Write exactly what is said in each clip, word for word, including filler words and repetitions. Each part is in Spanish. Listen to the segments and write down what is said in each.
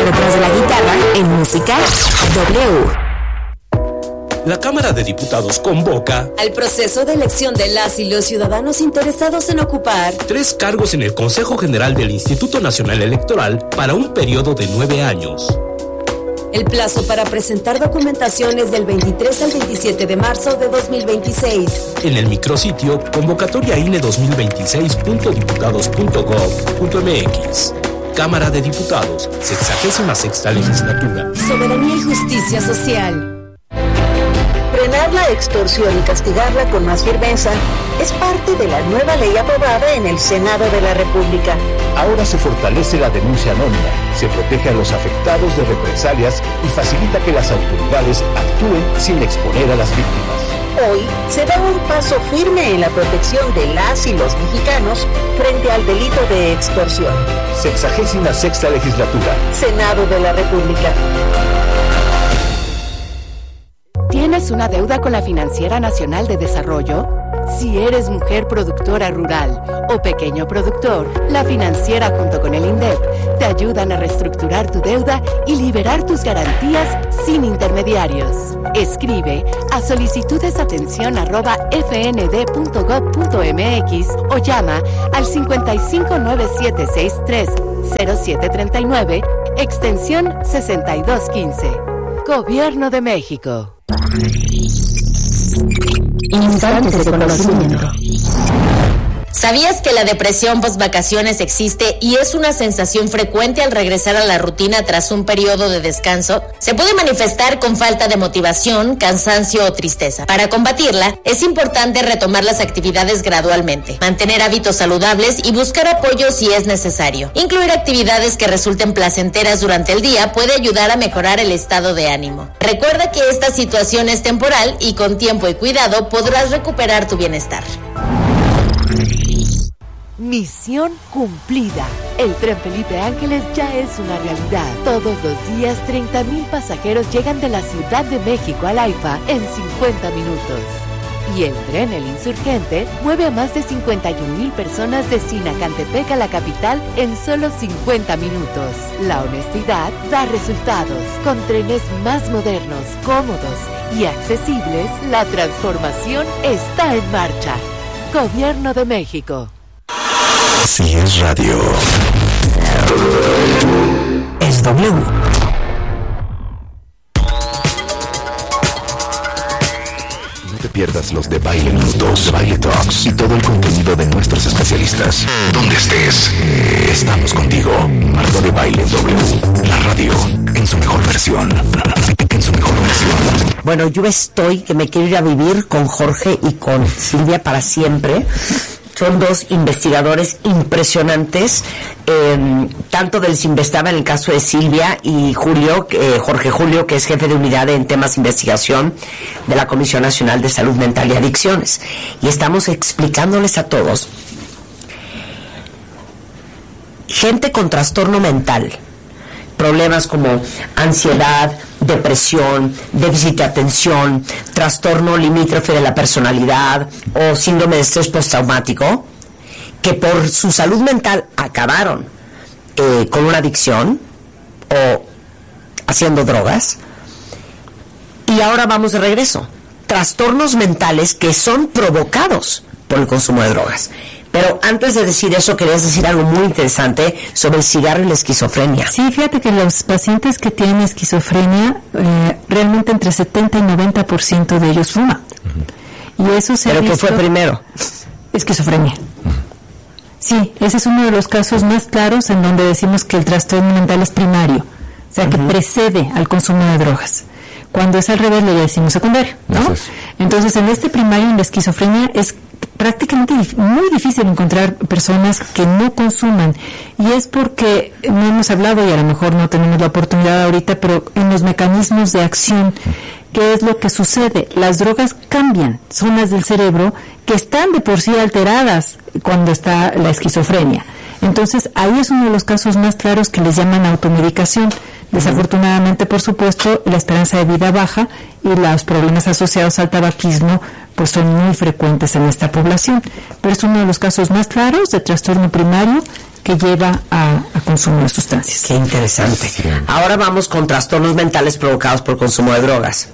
detrás de la guitarra en Música W. La Cámara de Diputados convoca al proceso de elección de las y los ciudadanos interesados en ocupar tres cargos en el Consejo General del Instituto Nacional Electoral para un periodo de nueve años. El plazo para presentar documentación es del veintitrés al veintisiete de marzo de dos mil veintiséis. En el micrositio convocatoria I N E dos mil veintiséis punto diputados punto gov punto m x. Cámara de Diputados, sexagésima sexta legislatura. Soberanía y justicia social. Frenar la extorsión y castigarla con más firmeza es parte de la nueva ley aprobada en el Senado de la República. Ahora se fortalece la denuncia anónima, se protege a los afectados de represalias y facilita que las autoridades actúen sin exponer a las víctimas. Hoy se da un paso firme en la protección de las y los mexicanos frente al delito de extorsión. Sexagésima sexta legislatura. Senado de la República. ¿Tienes una deuda con la Financiera Nacional de Desarrollo? Si eres mujer productora rural o pequeño productor, la Financiera junto con el INDEP te ayudan a reestructurar tu deuda y liberar tus garantías sin intermediarios. Escribe a solicitudesatención arroba f n d punto gov punto m x o llama al cincuenta y cinco nueve siete seis tres cero siete tres nueve, extensión sesenta y dos quince. Gobierno de México. Instantes de conocimiento. ¿Sabías que la depresión post-vacaciones existe y es una sensación frecuente al regresar a la rutina tras un periodo de descanso? Se puede manifestar con falta de motivación, cansancio o tristeza. Para combatirla, es importante retomar las actividades gradualmente, mantener hábitos saludables y buscar apoyo si es necesario. Incluir actividades que resulten placenteras durante el día puede ayudar a mejorar el estado de ánimo. Recuerda que esta situación es temporal y con tiempo y cuidado podrás recuperar tu bienestar. Misión cumplida. El Tren Felipe Ángeles ya es una realidad. Todos los días, treinta mil pasajeros llegan de la Ciudad de México al AIFA en cincuenta minutos. Y el tren El Insurgente mueve a más de cincuenta y un mil personas de Sinacantepec a la capital en solo cincuenta minutos. La honestidad da resultados. Con trenes más modernos, cómodos y accesibles, la transformación está en marcha. Gobierno de México. Si es radio, es W. No te pierdas los de Baile Minutos, Baile Talks y todo el contenido de nuestros especialistas. Donde estés, estamos contigo. Marco de Baile W, la radio en su mejor versión. En su mejor versión. Bueno, yo estoy que me quiero ir a vivir con Jorge y con Silvia para siempre. Son dos investigadores impresionantes, eh, tanto del Cinvestav en el caso de Silvia y Julio, eh, Jorge Julio, que es jefe de unidad en temas de investigación de la Comisión Nacional de Salud Mental y Adicciones. Y estamos explicándoles a todos, gente con trastorno mental, problemas como ansiedad, depresión, déficit de atención, trastorno limítrofe de la personalidad o síndrome de estrés postraumático, que por su salud mental acabaron eh, con una adicción o haciendo drogas, y ahora vamos de regreso. Trastornos mentales que son provocados por el consumo de drogas. Pero antes de decir eso, querías decir algo muy interesante sobre el cigarro y la esquizofrenia. Sí, fíjate que los pacientes que tienen esquizofrenia, eh, realmente entre setenta y noventa por ciento de ellos fuman. Uh-huh. Y eso se ¿Pero ha visto... qué fue primero? Esquizofrenia. Uh-huh. Sí, ese es uno de los casos más claros en donde decimos que el trastorno mental es primario. O sea, uh-huh. que precede al consumo de drogas. Cuando es al revés, le decimos secundario, ¿no? Entonces, Entonces en este primario, en la esquizofrenia, es prácticamente muy difícil encontrar personas que no consuman, y es porque no hemos hablado y a lo mejor no tenemos la oportunidad ahorita, pero en los mecanismos de acción, ¿qué es lo que sucede? Las drogas cambian zonas del cerebro que están de por sí alteradas cuando está la esquizofrenia. Entonces ahí es uno de los casos más claros que les llaman automedicación. Desafortunadamente, por supuesto, la esperanza de vida baja y los problemas asociados al tabaquismo pues son muy frecuentes en esta población. Pero es uno de los casos más claros de trastorno primario que lleva a, a consumir sustancias. Qué interesante. Sí. Ahora vamos con trastornos mentales provocados por consumo de drogas.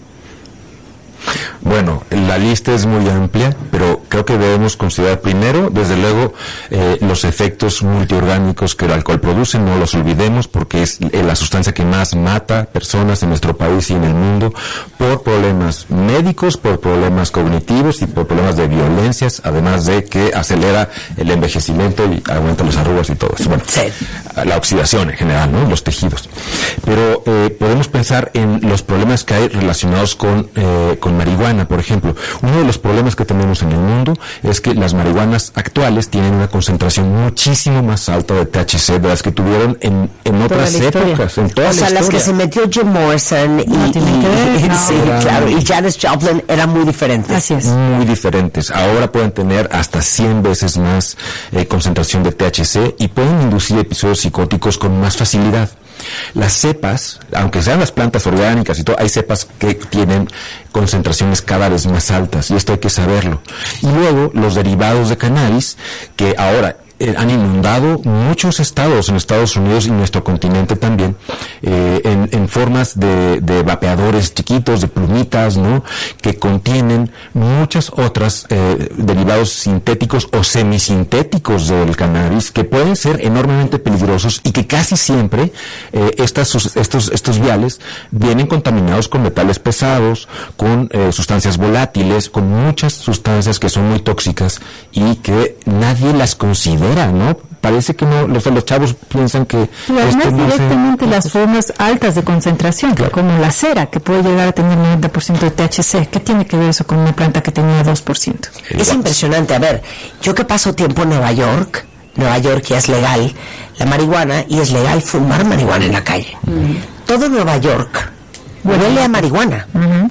Bueno, la lista es muy amplia, pero creo que debemos considerar primero, desde luego, eh, los efectos multiorgánicos que el alcohol produce. No los olvidemos, porque es eh, la sustancia que más mata personas en nuestro país y en el mundo por problemas médicos, por problemas cognitivos y por problemas de violencias, además de que acelera el envejecimiento y aumenta las arrugas y todo eso. Bueno, sí. La oxidación en general, ¿no? Los tejidos. Pero eh, podemos pensar en los problemas que hay relacionados con, eh, con marihuana, por ejemplo. Uno de los problemas que tenemos en el mundo es que las marihuanas actuales tienen una concentración muchísimo más alta de T H C de las que tuvieron en, en otras épocas, en toda o sea, la las historia. que se metió Jim Morrison y, no, y, y, no. sí, claro, y Janis Joplin eran muy diferentes. Así es. Muy diferentes. Ahora pueden tener hasta cien veces más eh, concentración de T H C y pueden inducir episodios psicóticos con más facilidad. Las cepas, aunque sean las plantas orgánicas y todo, hay cepas que tienen concentraciones cada vez más altas, y esto hay que saberlo. Y luego los derivados de cannabis, que ahora eh, han inundado muchos estados en Estados Unidos y nuestro continente también, eh, en, en formas de, de vapeadores chiquitos, de plumitas, ¿no?, que contienen muchas otras eh, derivados sintéticos o semisintéticos del cannabis, que pueden ser enormemente peligrosos y que casi siempre eh, estas, estos, estos viales vienen contaminados con metales pesados, con eh, sustancias volátiles, con muchas sustancias que son muy tóxicas y que nadie las considera, ¿no? Parece que no, los, los chavos piensan que... Y además esto no directamente se... las formas altas de concentración, claro, como la cera, que puede llegar a tener noventa por ciento de T H C. ¿Qué tiene que ver eso con una planta que tenía dos por ciento? Es impresionante. A ver, yo que paso tiempo en Nueva York, Nueva York ya es legal la marihuana y es legal fumar marihuana en la calle. Uh-huh. Todo Nueva York huele a marihuana. Uh-huh.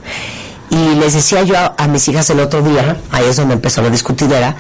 Y les decía yo a, a mis hijas el otro día, ahí es donde empezó la discutidera,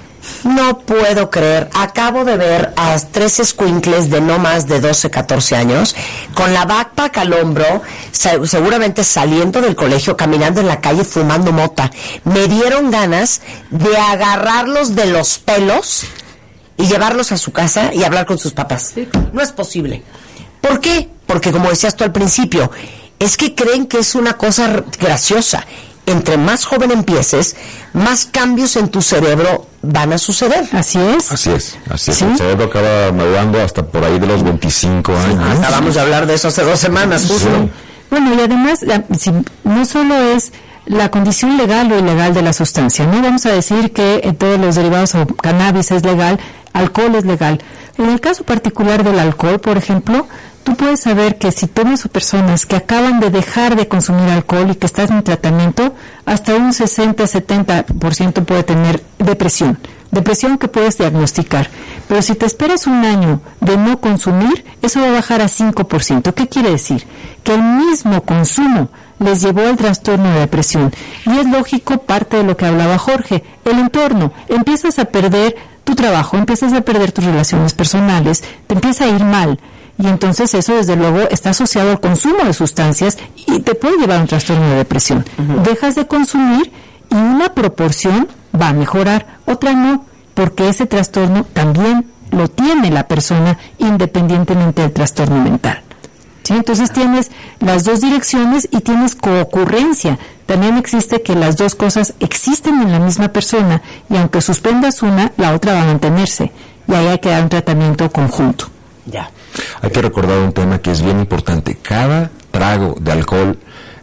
no puedo creer, acabo de ver a tres escuincles de no más de doce, catorce años, con la backpack al hombro, se, seguramente saliendo del colegio, caminando en la calle, fumando mota. Me dieron ganas de agarrarlos de los pelos y llevarlos a su casa y hablar con sus papás. Sí. No es posible. ¿Por qué? Porque, como decías tú al principio, es que creen que es una cosa graciosa. Entre más joven empieces, más cambios en tu cerebro van a suceder. Así es. Así es, así es. ¿Sí? El cerebro acaba madurando hasta por ahí de los veinticinco años. Sí, acabamos de hablar de eso hace dos semanas, justo. Sí. Bueno, y además, si, no solo es la condición legal o ilegal de la sustancia, no vamos a decir que en todos los derivados o cannabis es legal, alcohol es legal. En el caso particular del alcohol, por ejemplo, tú puedes saber que si tomas a personas que acaban de dejar de consumir alcohol y que están en tratamiento, hasta un sesenta a setenta por ciento puede tener depresión. Depresión que puedes diagnosticar. Pero si te esperas un año de no consumir, eso va a bajar a cinco por ciento. ¿Qué quiere decir? Que el mismo consumo les llevó al trastorno de depresión. Y es lógico, parte de lo que hablaba Jorge, el entorno. Empiezas a perder tu trabajo, empiezas a perder tus relaciones personales, te empieza a ir mal. Y entonces eso, desde luego, está asociado al consumo de sustancias y te puede llevar a un trastorno de depresión. Uh-huh. Dejas de consumir y una proporción va a mejorar, otra no, porque ese trastorno también lo tiene la persona independientemente del trastorno mental. ¿Sí? Entonces tienes las dos direcciones y tienes coocurrencia. También existe que las dos cosas existen en la misma persona y aunque suspendas una, la otra va a mantenerse. Y ahí hay que dar un tratamiento conjunto. Ya. Hay que recordar un tema que es bien importante. Cada trago de alcohol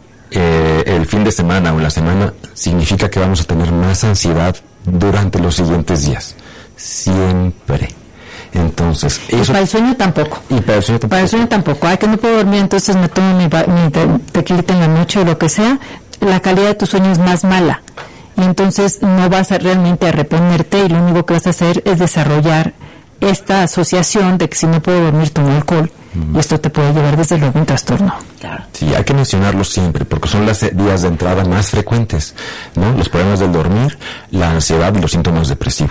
eh, el fin de semana o la semana significa que vamos a tener más ansiedad durante los siguientes días. Siempre. Entonces, eso... Y para el sueño tampoco. Y para el sueño tampoco. Para el sueño tampoco. Ay, que no puedo dormir, entonces me tomo mi, mi te, tequilita en la noche o lo que sea. La calidad de tu sueño es más mala. Y entonces no vas a realmente a reponerte y lo único que vas a hacer es desarrollar esta asociación de que si no puedo dormir tomo alcohol. Mm. Y esto te puede llevar desde luego a un trastorno. Claro. Sí, hay que mencionarlo siempre porque son las vías de entrada más frecuentes, ¿no? Los problemas del dormir, la ansiedad y los síntomas depresivos.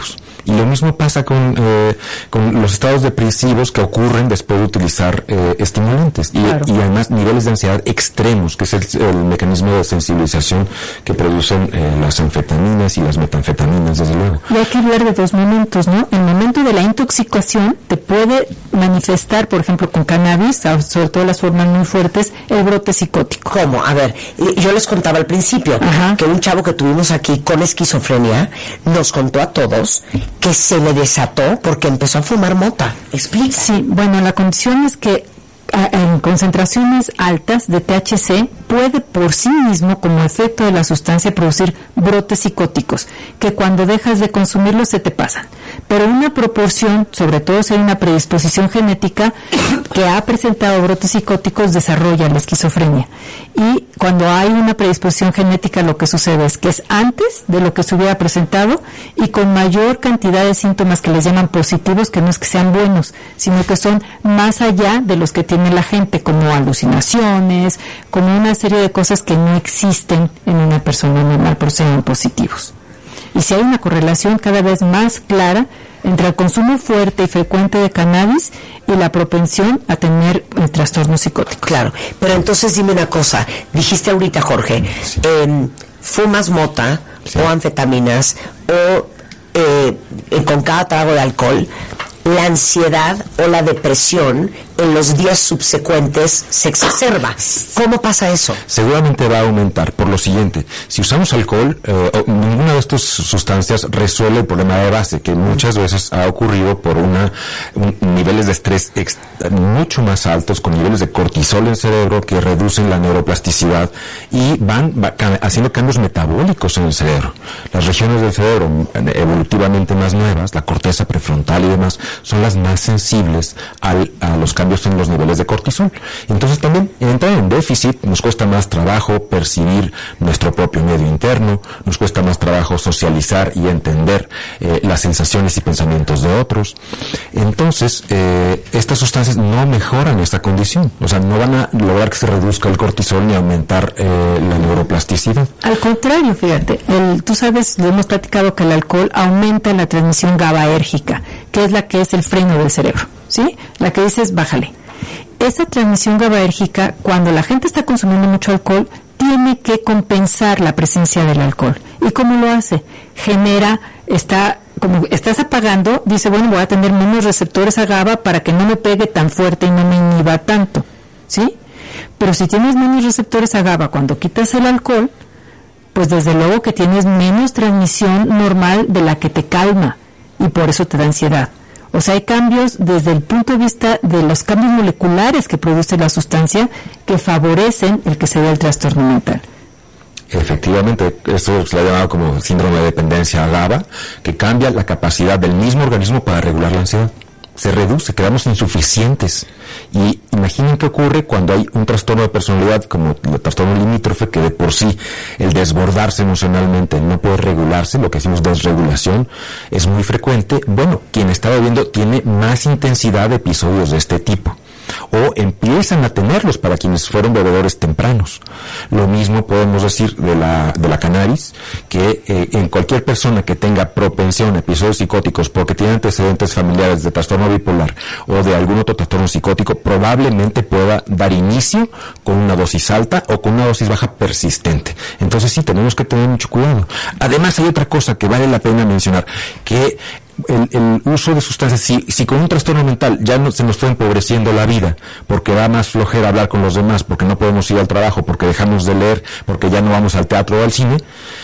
Y lo mismo pasa con, eh, con los estados depresivos que ocurren después de utilizar eh, estimulantes. Y, claro. y además niveles de ansiedad extremos, que es el, el mecanismo de sensibilización que producen eh, las anfetaminas y las metanfetaminas, desde luego. Y hay que hablar de dos momentos, ¿no? El momento de la intoxicación te puede manifestar, por ejemplo, con cannabis, sobre todo las formas muy fuertes, el brote psicótico. ¿Cómo? A ver, yo les contaba al principio Ajá. que un chavo que tuvimos aquí con esquizofrenia nos contó a todos que se le desató porque empezó a fumar mota. Explica. Sí, bueno, la condición es que en concentraciones altas de T H C puede por sí mismo, como efecto de la sustancia, producir brotes psicóticos, que cuando dejas de consumirlos se te pasan. Pero una proporción, sobre todo si hay una predisposición genética que ha presentado brotes psicóticos, desarrolla la esquizofrenia. Y cuando hay una predisposición genética, lo que sucede es que es antes de lo que se hubiera presentado y con mayor cantidad de síntomas que les llaman positivos, que no es que sean buenos, sino que son más allá de los que tiene la gente, como alucinaciones, como una serie de cosas que no existen en una persona normal, pero sean positivos. Y si hay una correlación cada vez más clara entre el consumo fuerte y frecuente de cannabis y la propensión a tener eh, trastornos psicóticos. Claro, pero entonces dime una cosa, dijiste ahorita, Jorge, sí. eh, fumas mota sí. o anfetaminas o eh, eh, con cada trago de alcohol, la ansiedad o la depresión en los días subsecuentes se exacerba. ¿Cómo pasa eso? Seguramente va a aumentar por lo siguiente: si usamos alcohol, eh, ninguna de estas sustancias resuelve el problema de base, que muchas veces ha ocurrido por una un, niveles de estrés ex, mucho más altos, con niveles de cortisol en el cerebro que reducen la neuroplasticidad y van va, haciendo cambios metabólicos en el cerebro. Las regiones del cerebro evolutivamente más nuevas, la corteza prefrontal y demás, son las más sensibles al, a los cambios en los niveles de cortisol. Entonces también entrar en déficit nos cuesta más trabajo percibir nuestro propio medio interno, nos cuesta más trabajo socializar y entender eh, las sensaciones y pensamientos de otros. Entonces eh, estas sustancias no mejoran esta condición, o sea, no van a lograr que se reduzca el cortisol ni aumentar eh, la neuroplasticidad. Al contrario, fíjate, el, tú sabes, lo hemos platicado, que el alcohol aumenta la transmisión GABAérgica, que es la que es el freno del cerebro, ¿sí? La que dices, bájale. Esa transmisión GABAérgica, cuando la gente está consumiendo mucho alcohol, tiene que compensar la presencia del alcohol. ¿Y cómo lo hace? Genera, está, como estás apagando, dice, bueno, voy a tener menos receptores a GABA para que no me pegue tan fuerte y no me inhiba tanto, ¿sí? Pero si tienes menos receptores a GABA cuando quitas el alcohol, pues desde luego que tienes menos transmisión normal de la que te calma, y por eso te da ansiedad. O sea, hay cambios desde el punto de vista de los cambios moleculares que produce la sustancia que favorecen el que se dé el trastorno mental. Efectivamente, esto se le ha llamado como síndrome de dependencia a GABA, que cambia la capacidad del mismo organismo para regular la ansiedad. Se reduce, quedamos insuficientes. Y imaginen qué ocurre cuando hay un trastorno de personalidad como el trastorno limítrofe, que de por sí el desbordarse emocionalmente no puede regularse, lo que decimos desregulación, es muy frecuente. Bueno, quien está bebiendo tiene más intensidad de episodios de este tipo, o empiezan a tenerlos para quienes fueron bebedores tempranos. Lo mismo podemos decir de la de la cannabis, que eh, en cualquier persona que tenga propensión a episodios psicóticos porque tiene antecedentes familiares de trastorno bipolar o de algún otro trastorno psicótico, probablemente pueda dar inicio con una dosis alta o con una dosis baja persistente. Entonces sí, tenemos que tener mucho cuidado. Además, hay otra cosa que vale la pena mencionar, que El, el uso de sustancias, si, si con un trastorno mental ya no, se nos está empobreciendo la vida, porque da más flojera hablar con los demás, porque no podemos ir al trabajo, porque dejamos de leer, porque ya no vamos al teatro o al cine,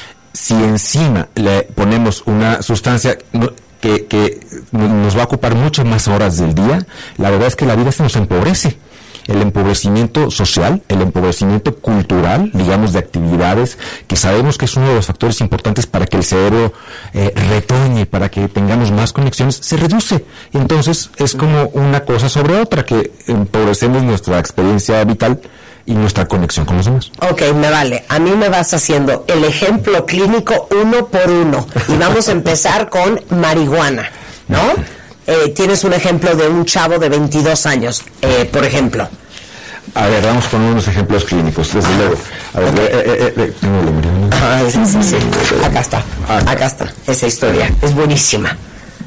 si encima le ponemos una sustancia que, que nos va a ocupar muchas más horas del día, la verdad es que la vida se nos empobrece. El empobrecimiento social, el empobrecimiento cultural, digamos, de actividades, que sabemos que es uno de los factores importantes para que el cerebro eh, retoñe, para que tengamos más conexiones, se reduce. Entonces, es como una cosa sobre otra, que empobrecemos nuestra experiencia vital y nuestra conexión con los demás. Ok, me vale. A mí me vas haciendo el ejemplo clínico uno por uno. Y vamos a empezar con marihuana, ¿no? Eh, tienes un ejemplo de un chavo de veintidós años, eh, por ejemplo. A ver, vamos con unos ejemplos clínicos, desde luego. A ver, eh, eh, eh, tengo la mirada. Ah, sí, sí, sí. Acá está, acá está, esa historia. Es buenísima.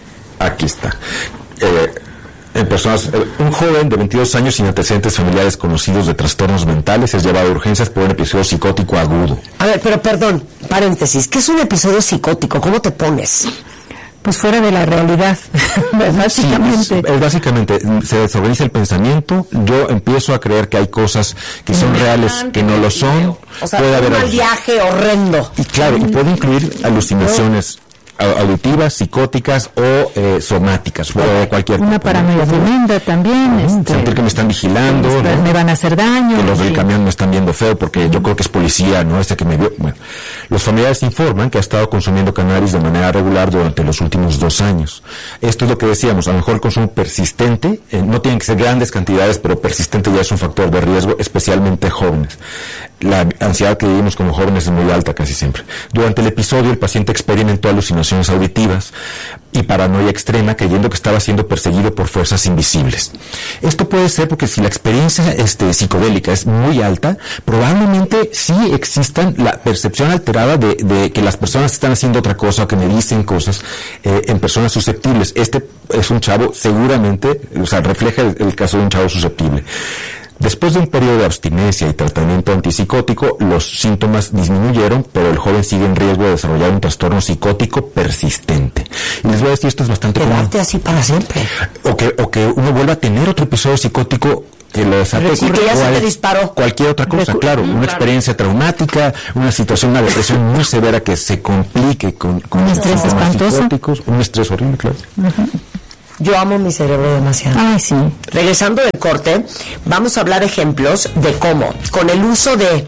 Aquí está. Eh, en personas, eh, un joven de veintidós años sin antecedentes familiares conocidos de trastornos mentales es llevado a urgencias por un episodio psicótico agudo. A ver, pero perdón, paréntesis, ¿qué es un episodio psicótico? ¿Cómo te pones? Pues fuera de la realidad, básicamente. Sí, es, es básicamente, se desorganiza el pensamiento, yo empiezo a creer que hay cosas que son reales, que no lo son. O sea, puede un haber mal viaje horrendo. Y claro, y puede incluir alucinaciones auditivas, psicóticas o eh, somáticas, o de cualquier una paranoia tremenda también, uh-huh. este, sentir que me están vigilando, me, ¿no? me van a hacer daño, que los del sí. camión me están viendo feo porque uh-huh. yo creo que es policía, no ese que me vio. Bueno, los familiares informan que ha estado consumiendo cannabis de manera regular durante los últimos dos años. Esto es lo que decíamos, a lo mejor el consumo persistente, eh, no tienen que ser grandes cantidades, pero persistente ya es un factor de riesgo, especialmente jóvenes. La ansiedad que vivimos como jóvenes es muy alta casi siempre. Durante el episodio el paciente experimentó alucinaciones auditivas y paranoia extrema, creyendo que estaba siendo perseguido por fuerzas invisibles. Esto puede ser porque si la experiencia este, psicodélica es muy alta, probablemente sí existan la percepción alterada de, de que las personas están haciendo otra cosa o que me dicen cosas eh, en personas susceptibles. Este es un chavo seguramente, o sea, refleja el, el caso de un chavo susceptible. Después de un periodo de abstinencia y tratamiento antipsicótico, los síntomas disminuyeron, pero el joven sigue en riesgo de desarrollar un trastorno psicótico persistente. Y les voy a decir, esto es bastante común. Quedarte así para siempre. O que, o que uno vuelva a tener otro episodio psicótico que lo desate. Sí, que ya se te disparó. Cualquier otra cosa, Recu- claro. claro. Una experiencia traumática, una situación, una depresión muy severa que se complique con, con un estrés espantoso. Psicóticos, un estrés horrible, claro. Uh-huh. Yo amo mi cerebro demasiado. Ay, sí. Regresando del corte, vamos a hablar ejemplos de cómo, con el uso de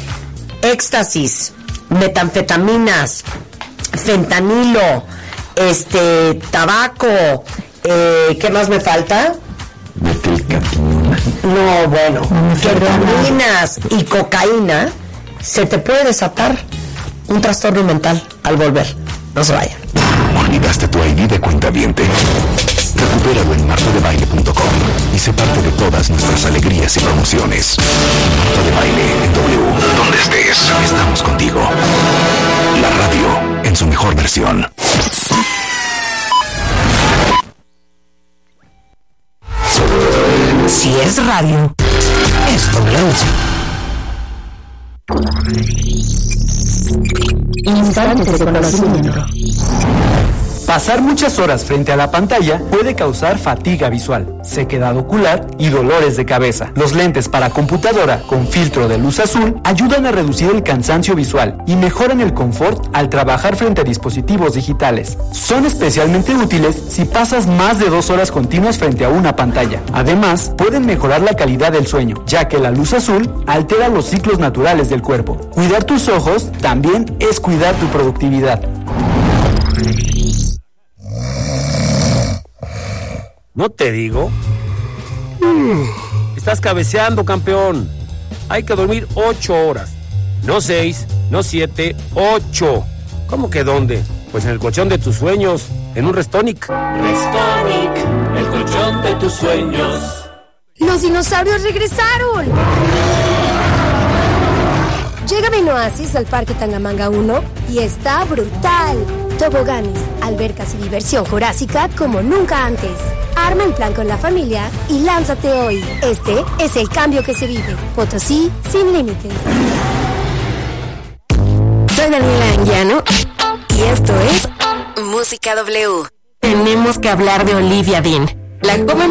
éxtasis, metanfetaminas, fentanilo, este, tabaco, eh, ¿qué más me falta? Metilcatinona. No, bueno, fetaminas y cocaína, se te puede desatar un trastorno mental al volver. No se vayan. ¿Olvidaste tu I D de cuentaviente? Recupéralo en marta de baile punto com y sé parte de todas nuestras alegrías y promociones. Marta de Baile en W. Donde estés, estamos contigo. La radio en su mejor versión. Si es radio, es W. Instantes de conocimiento. Pasar muchas horas frente a la pantalla puede causar fatiga visual, sequedad ocular y dolores de cabeza. Los lentes para computadora con filtro de luz azul ayudan a reducir el cansancio visual y mejoran el confort al trabajar frente a dispositivos digitales. Son especialmente útiles si pasas más de dos horas continuas frente a una pantalla. Además, pueden mejorar la calidad del sueño, ya que la luz azul altera los ciclos naturales del cuerpo. Cuidar tus ojos también es cuidar tu productividad. ¿No te digo? Estás cabeceando, campeón. Hay que dormir ocho horas. No seis, no siete, ocho. ¿Cómo que dónde? Pues en el colchón de tus sueños, en un Restonic. Restonic, el colchón de tus sueños. ¡Los dinosaurios regresaron! Llega Ben Oasis al Parque Tangamanga uno y está brutal. Toboganes, albercas y diversión jurásica como nunca antes. Arma el plan con la familia y lánzate hoy. Este es el cambio que se vive. Potosí sin límites. Soy Daniela Anguiano y esto es Música W. Tenemos que hablar de Olivia Dean, la joven